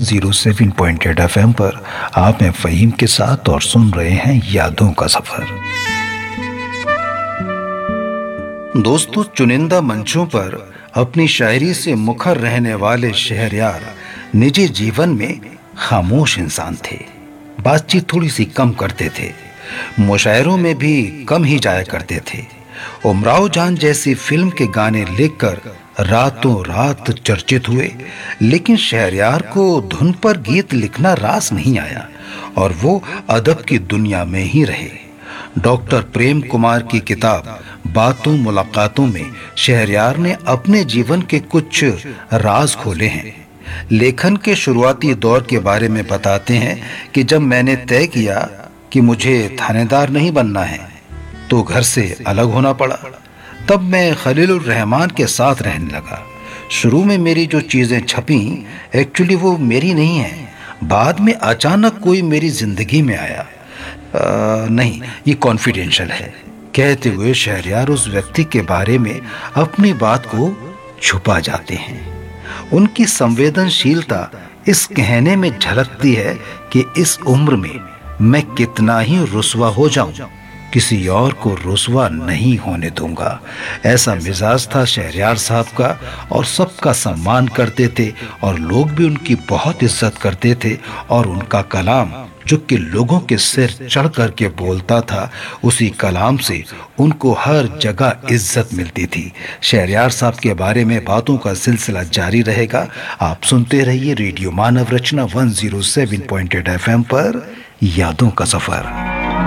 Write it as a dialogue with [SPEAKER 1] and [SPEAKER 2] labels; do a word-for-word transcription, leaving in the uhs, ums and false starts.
[SPEAKER 1] Zero seven point eight F M पर आप हैं फ़हीम के साथ और सुन रहे हैं यादों का सफर। दोस्तों, चुनिंदा मंचों पर अपनी शायरी से मुखर रहने वाले शहरयार निजी जीवन में खामोश इंसान थे। बातचीत थोड़ी सी कम करते थे, मुशायरों में भी कम ही जाया करते थे। उमराव जान जैसी फिल्म के गाने लिखकर रातों रात चर्चित हुए, लेकिन शहरयार को धुन पर गीत लिखना रास नहीं आया और वो अदब की दुनिया में ही रहे। डॉक्टर प्रेम कुमार की किताब बातों मुलाकातों में शहरयार ने अपने जीवन के कुछ राज खोले हैं। लेखन के शुरुआती दौर के बारे में बताते हैं कि जब मैंने तय किया कि मुझे थानेदार नहीं बनना है तो घर से अलग होना पड़ा। तब मैं खलीलुर रहमान के साथ रहने लगा। शुरू में मेरी जो चीज़ें छपी एक्चुअली वो मेरी नहीं हैं। बाद में अचानक कोई मेरी जिंदगी में आया। आ, नहीं, ये कॉन्फिडेंशियल है, कहते हुए शहरयार उस व्यक्ति के बारे में अपनी बात को छुपा जाते हैं। उनकी संवेदनशीलता इस कहने में झलकती है कि इस उम्र में मैं कितना ही रुस्वा हो जाऊं, किसी और को रुस्वा नहीं होने दूंगा। ऐसा मिजाज था शहरयार साहब का और सबका सम्मान करते थे और लोग भी उनकी बहुत इज्जत करते थे। और उनका कलाम जो कि लोगों के सिर चढ़ करके बोलता था, उसी कलाम से उनको हर जगह इज्जत मिलती थी। शहरयार साहब के बारे में बातों का सिलसिला जारी रहेगा। आप सुनते रहिए रेडियो मानव रचना one zero seven point eight F M पर यादों का सफर।